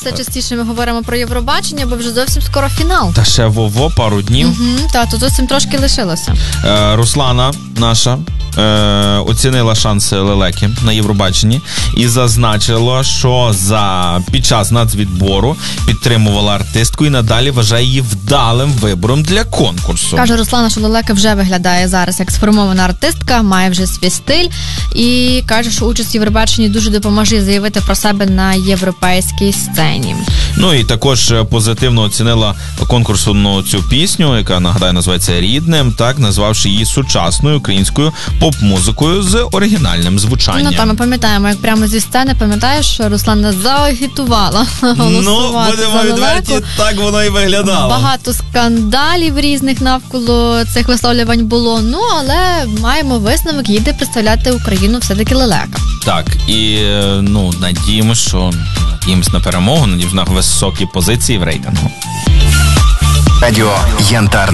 все частіше ми говоримо про Євробачення, бо вже зовсім скоро фінал. Та ще пару днів. Та, тут зовсім трошки лишилося. Руслана наша оцінила шанси лелеки на Євробаченні і зазначила, що під час нацвідбору підтримувала артистку і надалі вважає її вдалим вибором для конкурсу. Каже Руслана, що лелека вже виглядає зараз як сформована артистка, має вже свій стиль і каже, що участь в Євробаченні дуже допоможе заявити про себе на європейській сцені. Ну і також позитивно оцінила конкурсну цю пісню, яка, нагадаю, називається «Рідним», так, назвавши її сучасною українською поп-музикою з оригінальним звучанням. Ну, ми пам'ятаємо, як прямо зі сцени, пам'ятаєш, Руслана заагітувала голосувати за лелеку. Так воно і виглядало. Багато скандалів різних навколо цих висловлювань було, але маємо висновок, їде представляти Україну все-таки лелека. Так, і надіємось на перемогу, надіємось на високі позиції в рейтингу. Радіо Янтарна.